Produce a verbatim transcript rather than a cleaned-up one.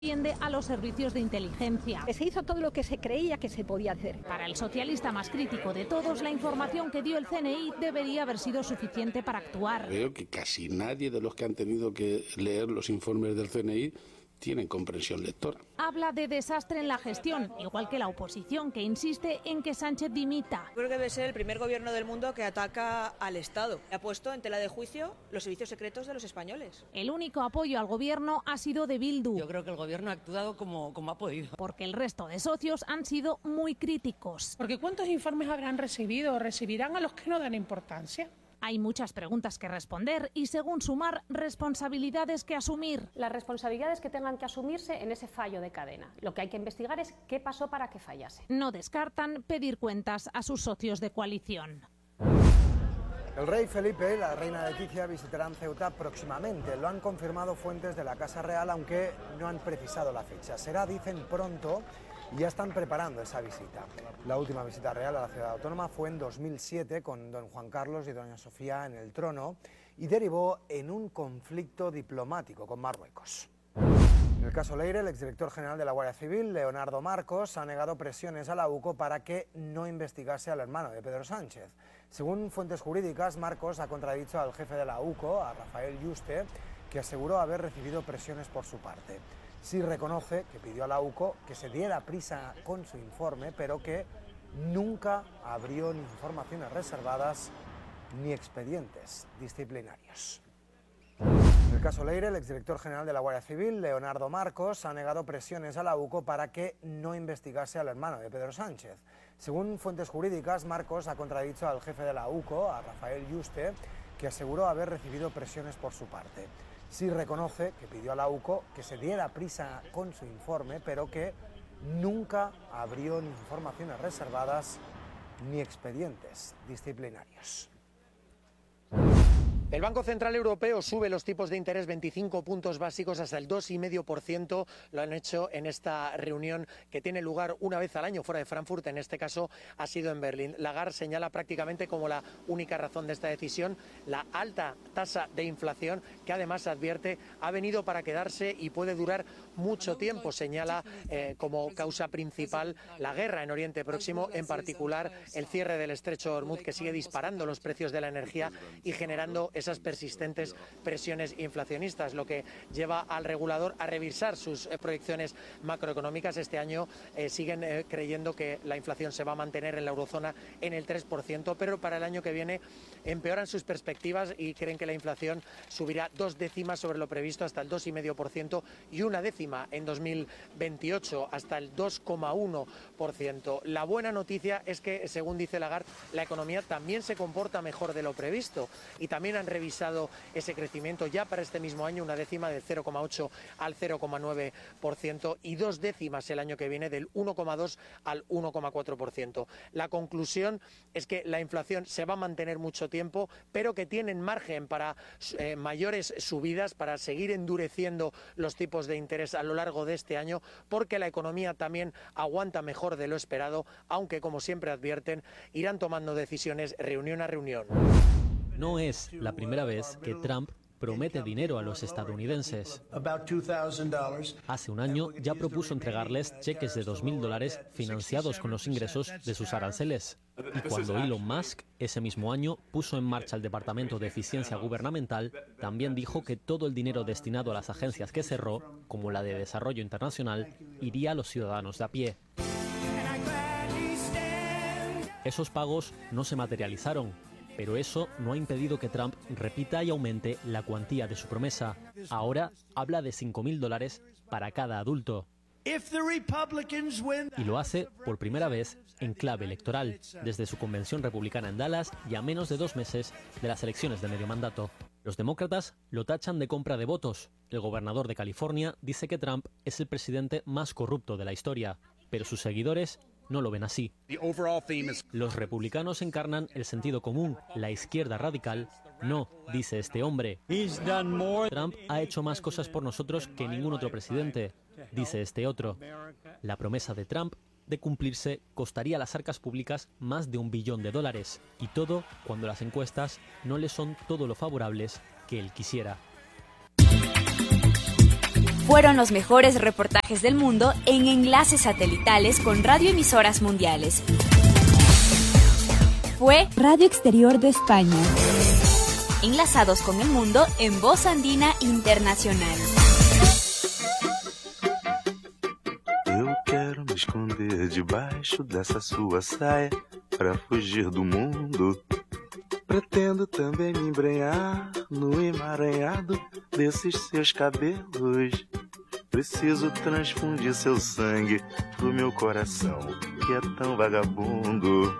Tiende a los servicios de inteligencia. Se hizo todo lo que se creía que se podía hacer. Para el socialista más crítico de todos, la información que dio el C N I debería haber sido suficiente para actuar. Creo que casi nadie de los que han tenido que leer los informes del C N I tienen comprensión lectora. Habla de desastre en la gestión, igual que la oposición, que insiste en que Sánchez dimita. Creo que debe ser el primer gobierno del mundo que ataca al Estado. Ha puesto en tela de juicio los servicios secretos de los españoles. El único apoyo al gobierno ha sido de Bildu. Yo creo que el gobierno ha actuado como, como ha podido. Porque el resto de socios han sido muy críticos. Porque ¿cuántos informes habrán recibido o recibirán a los que no dan importancia? Hay muchas preguntas que responder y, según Sumar, responsabilidades que asumir. Las responsabilidades que tengan que asumirse en ese fallo de cadena. Lo que hay que investigar es qué pasó para que fallase. No descartan pedir cuentas a sus socios de coalición. El rey Felipe y la reina Leticia visitarán Ceuta próximamente. Lo han confirmado fuentes de la Casa Real, aunque no han precisado la fecha. Será, dicen, pronto. Y ya están preparando esa visita. La última visita real a la ciudad autónoma fue en dos mil siete con don Juan Carlos y doña Sofía en el trono y derivó en un conflicto diplomático con Marruecos. En el caso Leire, el exdirector general de la Guardia Civil, Leonardo Marcos, ha negado presiones a la U C O para que no investigase al hermano de Pedro Sánchez. Según fuentes jurídicas, Marcos ha contradicho al jefe de la U C O, a Rafael Yuste, que aseguró haber recibido presiones por su parte. Sí reconoce que pidió a la U C O que se diera prisa con su informe, pero que nunca abrió ni informaciones reservadas ni expedientes disciplinarios. En el caso Leire, el exdirector general de la Guardia Civil, Leonardo Marcos, ha negado presiones a la U C O para que no investigase al hermano de Pedro Sánchez. Según fuentes jurídicas, Marcos ha contradicho al jefe de la U C O, a Rafael Yuste, que aseguró haber recibido presiones por su parte. Sí reconoce que pidió a la U C O que se diera prisa con su informe, pero que nunca abrió ni informaciones reservadas ni expedientes disciplinarios. El Banco Central Europeo sube los tipos de interés veinticinco puntos básicos hasta el dos coma cinco por ciento. Lo han hecho en esta reunión que tiene lugar una vez al año fuera de Frankfurt. En este caso ha sido en Berlín. Lagarde señala prácticamente como la única razón de esta decisión la alta tasa de inflación, que además advierte ha venido para quedarse y puede durar mucho tiempo. Señala eh, como causa principal la guerra en Oriente Próximo, en particular el cierre del estrecho de Hormuz, que sigue disparando los precios de la energía y generando esas persistentes presiones inflacionistas, lo que lleva al regulador a revisar sus eh, proyecciones macroeconómicas. Este año eh, siguen eh, creyendo que la inflación se va a mantener en la eurozona en el tres por ciento, pero para el año que viene empeoran sus perspectivas y creen que la inflación subirá dos décimas sobre lo previsto hasta el dos coma cinco por ciento y una décima en dos mil veintiocho hasta el dos coma uno por ciento. La buena noticia es que, según dice Lagarde, la economía también se comporta mejor de lo previsto y también han revisado ese crecimiento ya para este mismo año, una décima del cero coma ocho al cero coma nueve por ciento y dos décimas el año que viene del uno coma dos al uno coma cuatro por ciento. La conclusión es que la inflación se va a mantener mucho tiempo, pero que tienen margen para eh, mayores subidas, para seguir endureciendo los tipos de interés a lo largo de este año, porque la economía también aguanta mejor de lo esperado, aunque, como siempre advierten, irán tomando decisiones reunión a reunión. No es la primera vez que Trump promete dinero a los estadounidenses. Hace un año ya propuso entregarles cheques de dos mil dólares financiados con los ingresos de sus aranceles. Y cuando Elon Musk ese mismo año puso en marcha el Departamento de Eficiencia Gubernamental, también dijo que todo el dinero destinado a las agencias que cerró, como la de Desarrollo Internacional, iría a los ciudadanos de a pie. Esos pagos no se materializaron, pero eso no ha impedido que Trump repita y aumente la cuantía de su promesa. Ahora habla de cinco mil dólares para cada adulto. Y lo hace por primera vez en clave electoral, desde su convención republicana en Dallas y a menos de dos meses de las elecciones de medio mandato. Los demócratas lo tachan de compra de votos. El gobernador de California dice que Trump es el presidente más corrupto de la historia, pero sus seguidores no lo ven así. Los republicanos encarnan el sentido común, la izquierda radical. No, dice este hombre. Trump ha hecho más cosas por nosotros que ningún otro presidente, dice este otro. La promesa de Trump de cumplirse costaría a las arcas públicas más de un billón de dólares, y todo cuando las encuestas no le son todo lo favorables que él quisiera. fueron los mejores reportajes del mundo en enlaces satelitales con radioemisoras mundiales. Fue Radio Exterior de España. Enlazados con el mundo en Voz Andina Internacional. Eu quero me esconder debaixo dessa sua saia para fugir do mundo. Pretendo também me embrenhar no emaranhado desses seus cabelos. Preciso transfundir seu sangue pro meu coração, que é tão vagabundo.